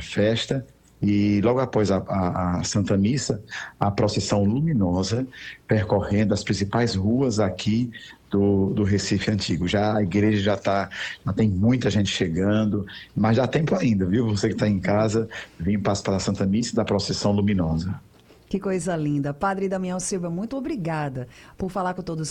festa e logo após a Santa Missa, a procissão luminosa percorrendo as principais ruas aqui do Recife Antigo. Já a igreja já tem muita gente chegando, mas dá tempo ainda, viu? Você que está em casa, vem participar da Santa Missa e da procissão luminosa. Que coisa linda. Padre Damião Silva, muito obrigada por falar com todos